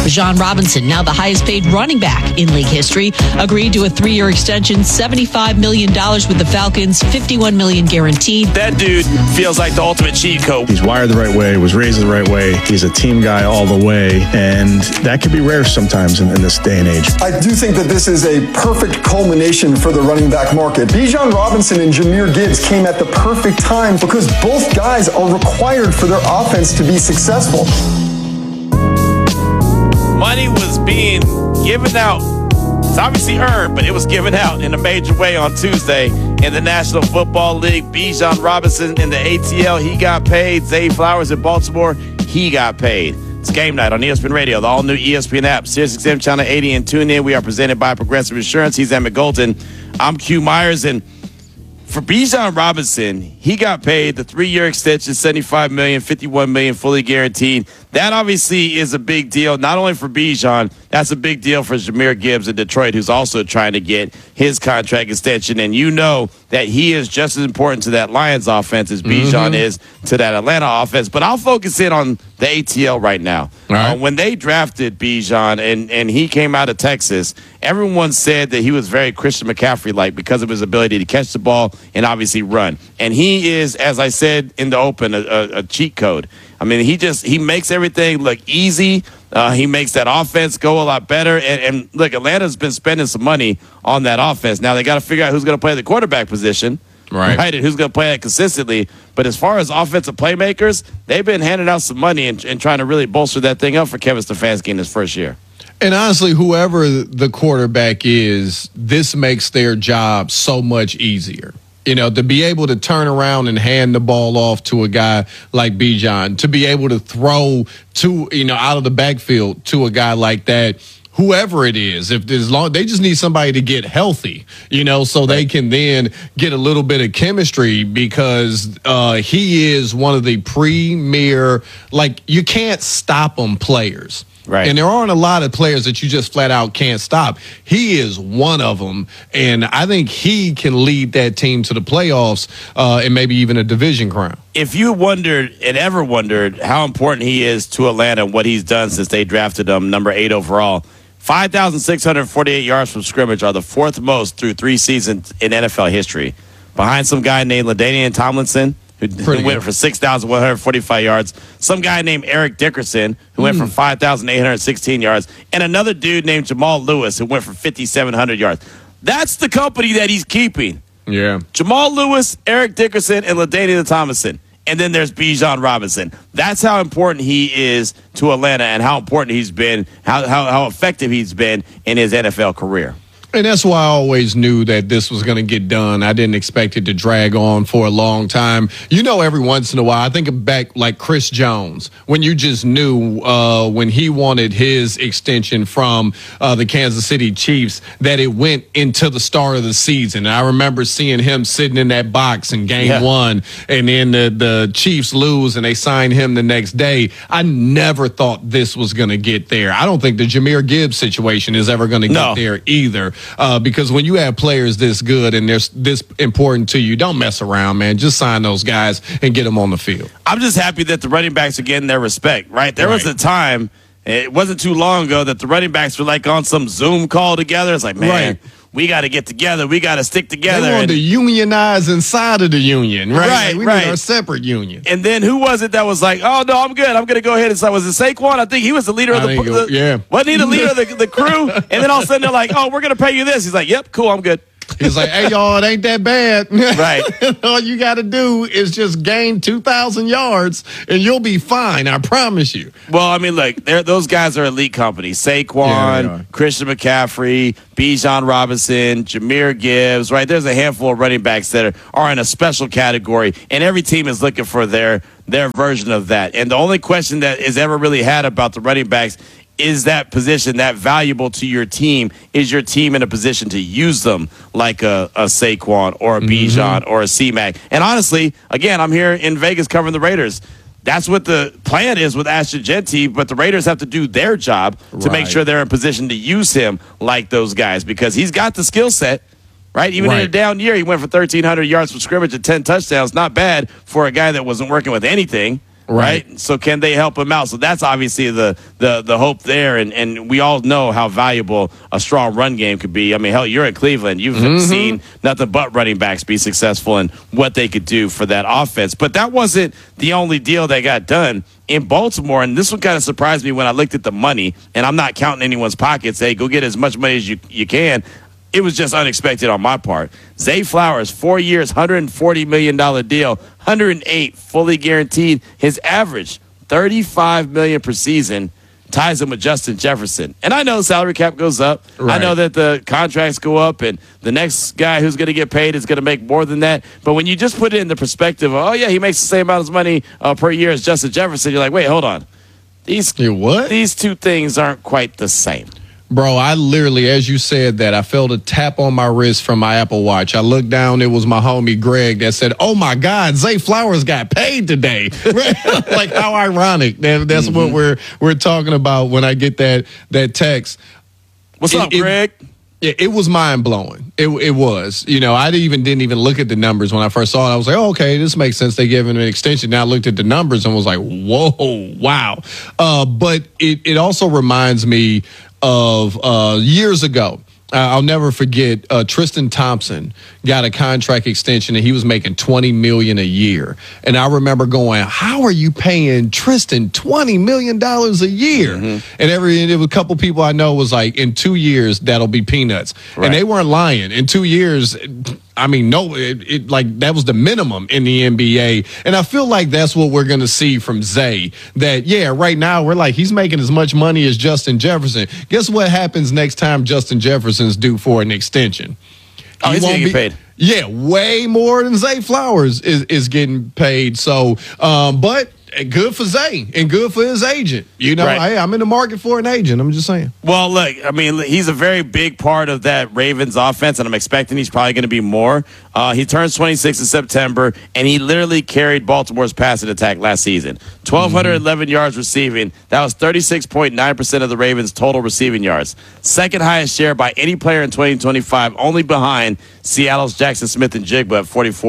Bijan Robinson, now the highest paid running back in league history, agreed to a 3-year extension, $75 million with the Falcons, $51 million guaranteed. That dude feels like the ultimate cheat code. He's wired the right way, was raised the right way. He's a team guy all the way, and that can be rare sometimes in this day and age. I do think that this is a perfect culmination for the running back market. Bijan Robinson and Jahmyr Gibbs came at the perfect time because both guys are required for their offense to be successful. Money was being given out. It's obviously earned, but it was given out in a major way on Tuesday in the National Football League. Bijan Robinson in the ATL, he got paid. Zay Flowers in Baltimore, he got paid. It's game night on ESPN Radio, the all-new ESPN app, SiriusXM Channel 80, and tune in. We are presented by Progressive Insurance. He's Emmett Golden. I'm Q Myers, and for Bijan Robinson, he got paid the 3-year extension, $75 million, $51 million fully guaranteed. That obviously is a big deal, not only for Bijan, that's a big deal for Jahmyr Gibbs in Detroit, who's also trying to get his contract extension. And you know that he is just as important to that Lions offense as Bijan is to that Atlanta offense. But I'll focus in on the ATL right now. Right. When they drafted Bijan and he came out of Texas, everyone said that he was very Christian McCaffrey-like because of his ability to catch the ball and obviously run. And he is, as I said in the open, a cheat code. I mean, he makes everything look easy. He makes that offense go a lot better. And look, Atlanta's been spending some money on that offense. Now they got to figure out who's going to play the quarterback position. Right, and who's going to play that consistently. But as far as offensive playmakers, they've been handing out some money and trying to really bolster that thing up for Kevin Stefanski in his first year. And honestly, whoever the quarterback is, this makes their job so much easier. You know, to be able to turn around and hand the ball off to a guy like Bijan, to be able to throw out of the backfield to a guy like that, whoever it is, they just need somebody to get healthy, so they can then get a little bit of chemistry because he is one of the premier, you can't stop him players. Right. And there aren't a lot of players that you just flat out can't stop. He is one of them, and I think he can lead that team to the playoffs and maybe even a division crown. If you ever wondered how important he is to Atlanta and what he's done since they drafted him number 8 overall, 5,648 yards from scrimmage are the 4th most through 3 seasons in NFL history, behind some guy named LaDainian Tomlinson, who went for 6,145 yards. Some guy named Eric Dickerson, who went for 5,816 yards. And another dude named Jamal Lewis, who went for 5,700 yards. That's the company that he's keeping. Yeah. Jamal Lewis, Eric Dickerson, and LaDainian Tomlinson. And then there's Bijan Robinson. That's how important he is to Atlanta and how important he's been, how effective he's been in his NFL career. And that's why I always knew that this was going to get done. I didn't expect it to drag on for a long time. Every once in a while, I think back like Chris Jones, when you just knew when he wanted his extension from the Kansas City Chiefs that it went into the start of the season. And I remember seeing him sitting in that box in game 1, and then the Chiefs lose and they sign him the next day. I never thought this was going to get there. I don't think the Jahmyr Gibbs situation is ever going to get there either. Because when you have players this good and they're this important to you, don't mess around, man. Just sign those guys and get them on the field. I'm just happy that the running backs are getting their respect, right? There was a time, it wasn't too long ago, that the running backs were on some Zoom call together. It's like, man, we got to get together. We got to stick together. They wanted to unionize inside of the union, right? We need our separate union. And then who was it that was like, oh, no, I'm good. I'm going to go ahead and start. Was it Saquon? I think he was the leader of the Wasn't he the leader of the crew? And then all of a sudden they're like, oh, we're going to pay you this. He's like, yep, cool, I'm good. He's like, hey, y'all, it ain't that bad. Right. All you got to do is just gain 2,000 yards, and you'll be fine. I promise you. Well, I mean, look, those guys are elite companies. Saquon, Christian McCaffrey, Bijan Robinson, Jahmyr Gibbs, right? There's a handful of running backs that are in a special category, and every team is looking for their version of that. And the only question that is ever really had about the running backs is that position that valuable to your team? Is your team in a position to use them like a Saquon or a Bijan or a C-Mac? And honestly, again, I'm here in Vegas covering the Raiders. That's what the plan is with Ashton Jeanty, but the Raiders have to do their job to make sure they're in position to use him like those guys because he's got the skill set, right? Even in a down year, he went for 1,300 yards from scrimmage and 10 touchdowns. Not bad for a guy that wasn't working with anything. right? So can they help him out? So that's obviously the hope there, and we all know how valuable a strong run game could be. I mean, hell, you're in Cleveland. You've seen nothing but running backs be successful and what they could do for that offense. But that wasn't the only deal that got done in Baltimore, and this one kind of surprised me when I looked at the money, and I'm not counting anyone's pockets. Hey, go get as much money as you can. It was just unexpected on my part. Zay Flowers, 4 years, $140 million deal, 108 fully guaranteed. His average, $35 million per season, ties him with Justin Jefferson. And I know salary cap goes up. Right. I know that the contracts go up, and the next guy who's going to get paid is going to make more than that. But when you just put it in the perspective of, oh, yeah, he makes the same amount of money per year as Justin Jefferson, you're like, wait, hold on. These two things aren't quite the same. Bro, I literally, as you said that, I felt a tap on my wrist from my Apple Watch. I looked down, it was my homie Greg that said, oh my God, Zay Flowers got paid today. Like, how ironic. That's what we're talking about when I get that text. What's up, Greg? It was mind blowing. It was. You know, I didn't even look at the numbers when I first saw it. I was like, oh, okay, this makes sense. They gave him an extension. Now I looked at the numbers and was like, whoa, wow. But it also reminds me of years ago. I'll never forget Tristan Thompson got a contract extension and he was making $20 million a year. And I remember going, how are you paying Tristan $20 million a year? And there was a couple people I know was like, in 2 years, that'll be peanuts. Right. And they weren't lying. In 2 years, I mean, no, like that was the minimum in the NBA. And I feel like that's what we're going to see from Zay. That, yeah, right now we're like, he's making as much money as Justin Jefferson. Guess what happens next time Justin Jefferson's due for an extension? Oh, he's going to get paid. Yeah, way more than Zay Flowers is getting paid. So, but good for Zay and good for his agent. You know, right. Hey, I'm in the market for an agent. I'm just saying. Well, look, I mean, he's a very big part of that Ravens offense, and I'm expecting he's probably going to be more. He turns 26 in September, and he literally carried Baltimore's passing attack last season. 1,211 yards receiving. That was 36.9% of the Ravens' total receiving yards. Second highest share by any player in 2025, only behind Seattle's Jackson Smith and Jigba at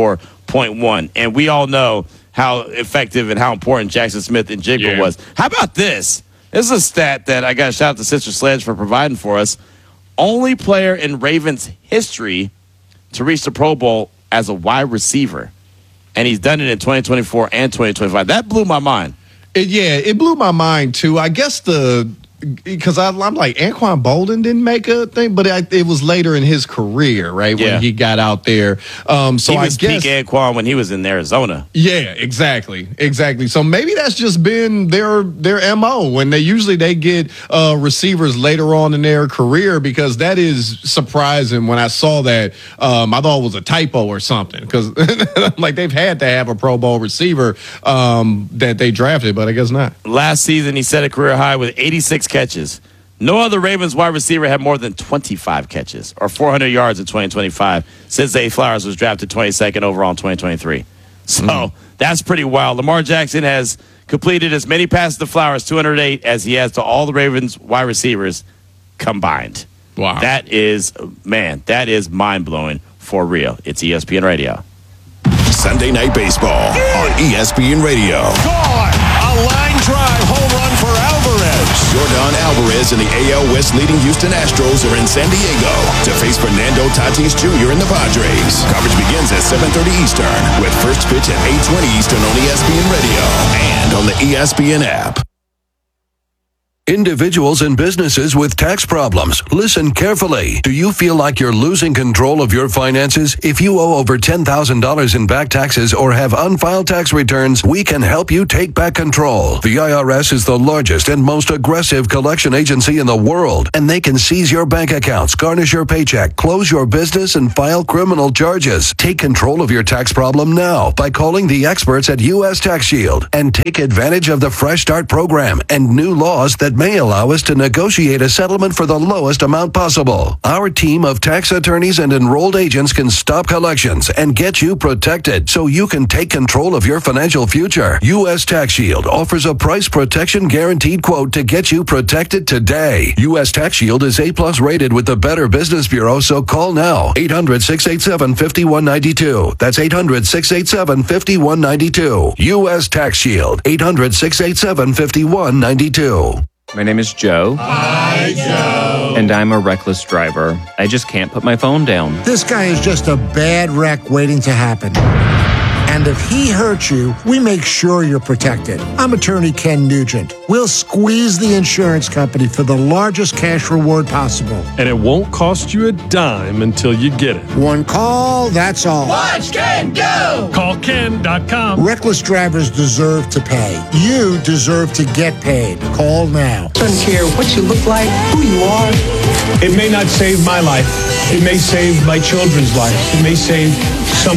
44.1. And we all know how effective and how important Jackson Smith and Jigba was. How about this? This is a stat that I got to shout out to Sister Sledge for providing for us. Only player in Ravens history to reach the Pro Bowl as a wide receiver. And he's done it in 2024 and 2025. That blew my mind. It blew my mind, too. I guess because I'm like, Anquan Bolden didn't make a thing, but it was later in his career, right, when he got out there. So he was peak Anquan when he was in Arizona. Yeah, exactly. So maybe that's just been their MO when they get receivers later on in their career, because that is surprising. When I saw that, I thought it was a typo or something, because like they've had to have a Pro Bowl receiver that they drafted, but I guess not. Last season, he set a career high with 86 catches. No other Ravens wide receiver had more than 25 catches or 400 yards in 2025 since Zay Flowers was drafted 22nd overall in 2023. So that's pretty wild. Lamar Jackson has completed as many passes to Flowers, 208, as he has to all the Ravens wide receivers combined. Wow. That is mind-blowing for real. It's ESPN Radio. Sunday Night Baseball on ESPN Radio. Gone! A line drive home run for Alvarez. Yordan Alvarez and the AL West leading Houston Astros are in San Diego to face Fernando Tatis Jr. and the Padres. Coverage begins at 7:30 Eastern with first pitch at 8:20 Eastern on ESPN Radio and on the ESPN app. Individuals and businesses with tax problems, listen carefully. Do you feel like you're losing control of your finances? If you owe over $10,000 in back taxes or have unfiled tax returns, we can help you take back control. The IRS is the largest and most aggressive collection agency in the world, and they can seize your bank accounts, garnish your paycheck, close your business, and file criminal charges. Take control of your tax problem now by calling the experts at U.S. Tax Shield and take advantage of the Fresh Start program and new laws that may allow us to negotiate a settlement for the lowest amount possible. Our team of tax attorneys and enrolled agents can stop collections and get you protected so you can take control of your financial future. U.S. Tax Shield offers a price protection guaranteed quote to get you protected today. U.S. Tax Shield is A+ rated with the Better Business Bureau, so call now. 800-687-5192. That's 800-687-5192. U.S. Tax Shield. 800-687-5192. My name is Joe. Hi, Joe. And I'm a reckless driver. I just can't put my phone down. This guy is just a bad wreck waiting to happen. And if he hurts you, we make sure you're protected. I'm attorney Ken Nugent. We'll squeeze the insurance company for the largest cash reward possible. And it won't cost you a dime until you get it. One call, that's all. Watch Ken go! Call Ken.com. Reckless drivers deserve to pay. You deserve to get paid. Call now. Doesn't care what you look like, who you are. It may not save my life. It may save my children's lives. It may save some